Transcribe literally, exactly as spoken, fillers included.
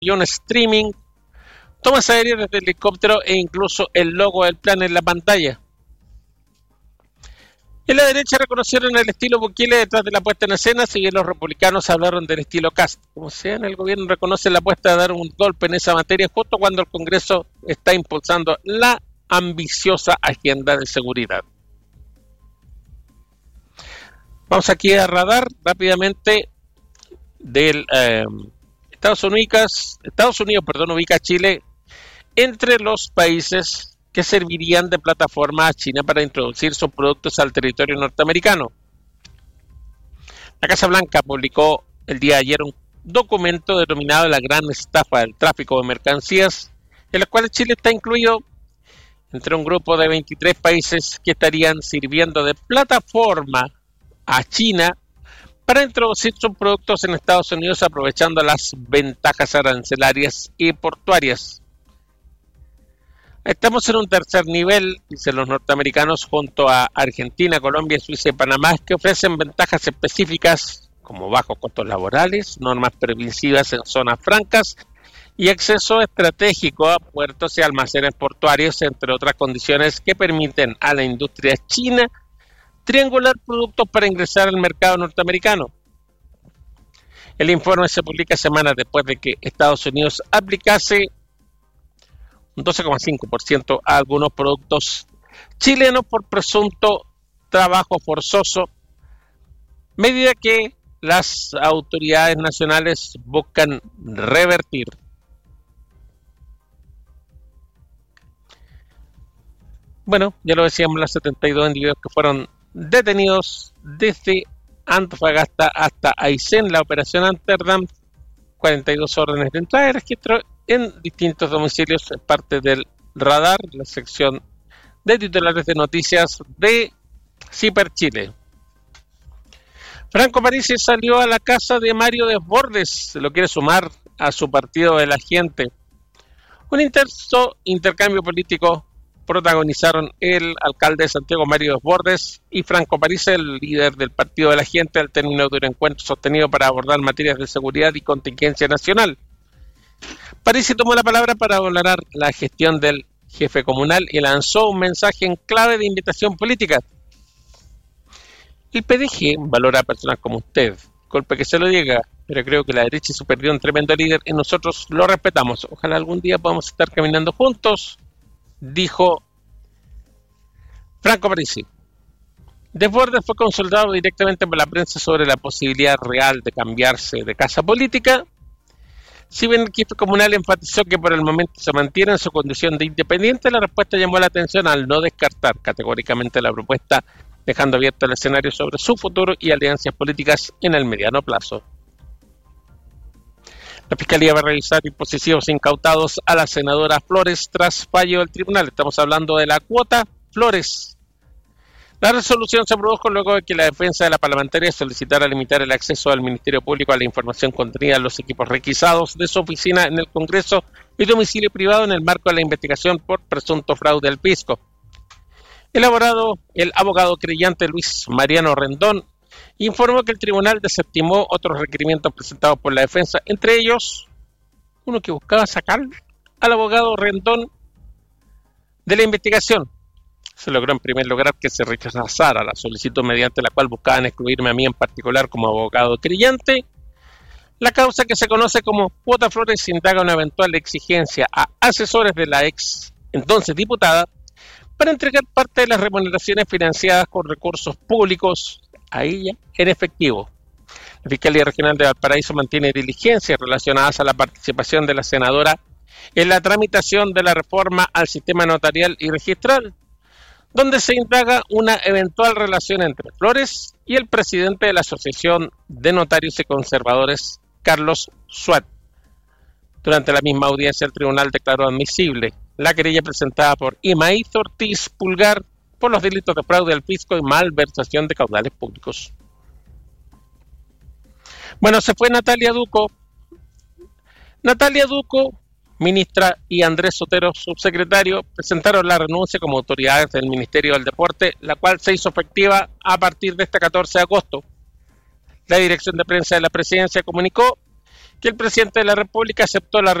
avión streaming, tomas aéreas desde el helicóptero e incluso el logo del plan en la pantalla. En la derecha reconocieron el estilo Bukele detrás de la puesta en escena, si bien los republicanos hablaron del estilo Cast. Como sea, en el gobierno reconoce la apuesta de dar un golpe en esa materia justo cuando el Congreso está impulsando la ambiciosa agenda de seguridad. Vamos aquí a radar rápidamente del eh, Estados Unidos, Estados Unidos, perdón, ubica a Chile entre los países que servirían de plataforma a China para introducir sus productos al territorio norteamericano. La Casa Blanca publicó el día de ayer un documento denominado la gran estafa del tráfico de mercancías, en el cual Chile está incluido entre un grupo de veintitrés países que estarían sirviendo de plataforma a China para introducir sus productos en Estados Unidos aprovechando las ventajas arancelarias y portuarias. Estamos en un tercer nivel, dicen los norteamericanos, junto a Argentina, Colombia, Suiza y Panamá, que ofrecen ventajas específicas como bajos costos laborales, normas permisivas en zonas francas y acceso estratégico a puertos y almacenes portuarios, entre otras condiciones que permiten a la industria china triangular productos para ingresar al mercado norteamericano. El informe se publica semanas después de que Estados Unidos aplicase un doce coma cinco por ciento a algunos productos chilenos por presunto trabajo forzoso, medida que las autoridades nacionales buscan revertir. Bueno, ya lo decíamos, los setenta y dos individuos que fueron detenidos desde Antofagasta hasta Aysén, la operación Amsterdam, cuarenta y dos órdenes de entrada y registro en distintos domicilios, es parte del radar, la sección de titulares de noticias de Ciper Chile. Franco Parisi salió a la casa de Mario Desbordes, se lo quiere sumar a su partido de la gente. Un intenso intercambio político protagonizaron el alcalde de Santiago, Mario Desbordes, y Franco Parisi, el líder del partido de la gente, al término de un encuentro sostenido para abordar materias de seguridad y contingencia nacional. Parisi tomó la palabra para valorar la gestión del jefe comunal y lanzó un mensaje en clave de invitación política. El P D G valora a personas como usted, golpe que se lo diga, pero creo que la derecha se perdió un tremendo líder y nosotros lo respetamos. Ojalá algún día podamos estar caminando juntos, dijo Franco Parisi. Desbordes fue consultado directamente por la prensa sobre la posibilidad real de cambiarse de casa política. Si bien el jefe comunal enfatizó que por el momento se mantiene en su condición de independiente, la respuesta llamó la atención al no descartar categóricamente la propuesta, dejando abierto el escenario sobre su futuro y alianzas políticas en el mediano plazo. La Fiscalía va a revisar dispositivos incautados a la senadora Flores tras fallo del tribunal. Estamos hablando de la cuota Flores. La resolución se produjo luego de que la defensa de la parlamentaria solicitara limitar el acceso del Ministerio Público a la información contenida en los equipos requisados de su oficina en el Congreso y domicilio privado en el marco de la investigación por presunto fraude al fisco. El abogado, el abogado creyente Luis Mariano Rendón informó que el tribunal desestimó otros requerimientos presentados por la defensa, entre ellos uno que buscaba sacar al abogado Rendón de la investigación. Se logró en primer lugar que se rechazara la solicitud mediante la cual buscaban excluirme a mí en particular como abogado creyente. La causa, que se conoce como Cuota Flores, indaga una eventual exigencia a asesores de la ex entonces diputada para entregar parte de las remuneraciones financiadas con recursos públicos a ella en efectivo. La Fiscalía Regional de Valparaíso mantiene diligencias relacionadas a la participación de la senadora en la tramitación de la reforma al sistema notarial y registral, donde se indaga una eventual relación entre Flores y el presidente de la Asociación de Notarios y Conservadores, Carlos Suárez. Durante la misma audiencia, el tribunal declaró admisible la querella presentada por Imaíz Ortiz Pulgar por los delitos de fraude al fisco y malversación de caudales públicos. Bueno, se fue Natalia Duco. Natalia Duco, ministra, y Andrés Sotero, subsecretario, presentaron la renuncia como autoridades del Ministerio del Deporte, la cual se hizo efectiva a partir de este catorce de agosto. La dirección de prensa de la presidencia comunicó que el presidente de la República aceptó la